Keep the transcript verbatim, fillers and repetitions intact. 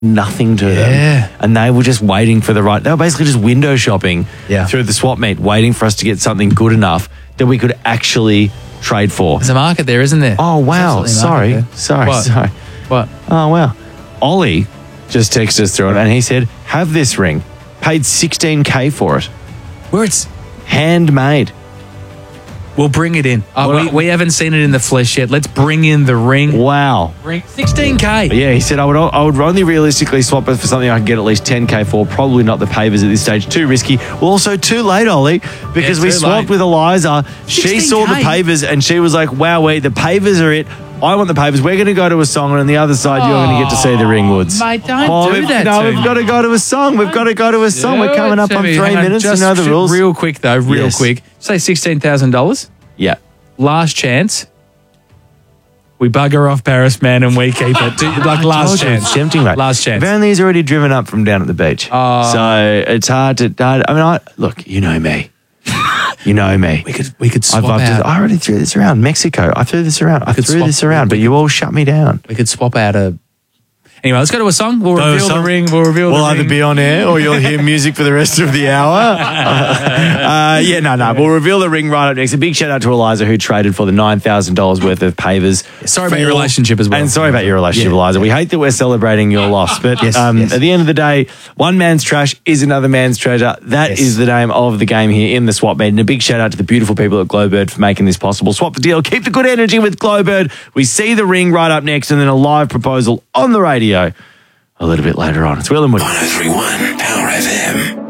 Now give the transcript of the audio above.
nothing to Yeah. them. And they were just waiting for the right, they were basically just window shopping Yeah. through the swap meet, waiting for us to get something good enough that we could actually trade for. There's a market there, isn't there? Oh, wow. There's absolutely a market Sorry. there. Sorry. What? Sorry. What? Oh, wow. Ollie just texted us through it and he said, have this ring. Paid sixteen K for it. Where it's... Handmade. We'll bring it in. Uh, Well, we, we haven't seen it in the flesh yet. Let's bring in the ring. Wow. Ring. sixteen K. But yeah, he said, I would I would only realistically swap it for something I can get at least ten K for. Probably not the pavers at this stage. Too risky. Well, also too late, Ollie, because Yeah, we too swapped late. with Eliza. She saw the sixteen K. pavers and she was like, wow, wait, the pavers are it. I want the pavers. We're going to go to a song, and on the other side, you're going to get to see the Ringwoods. Mate, don't do we've, that No, to we've me. got to go to a song. We've got to go to a song. We're coming up on Hang three minutes. Just you know the sh- rules. Real quick, though, real Yes. quick. Say sixteen thousand dollars. Yeah. Last chance. We bugger off Paris, man, and we keep it. Do- like last Told you, chance. it's tempting, mate. Last chance. Apparently, he's already driven up from down at the beach. Oh. So it's hard to. Hard, I mean, I, look, you know me. You know me. We could we could swap I've loved out. it. I already threw this around. Mexico. I threw this around. I could threw swap- this around, we but you all shut me down. We could swap out a. Anyway, let's go to a song. We'll Go to a reveal the song. ring. We'll reveal We'll the either ring. be on air or you'll hear music for the rest of the hour. uh, yeah, no, no. We'll reveal the ring right up next. A big shout out to Eliza who traded for the nine thousand dollars worth of pavers. Sorry about your relationship as well. And sorry about your relationship, Yeah. Eliza. We hate that we're celebrating your loss, but Yes, um, yes. at the end of the day, one man's trash is another man's treasure. That Yes. is the name of the game here in the Swap Meet. And a big shout out to the beautiful people at Glowbird for making this possible. Swap the deal. Keep the good energy with Glowbird. We see the ring right up next and then a live proposal on the radio a little bit later on. It's Will and Woody. one oh three point one Power F M.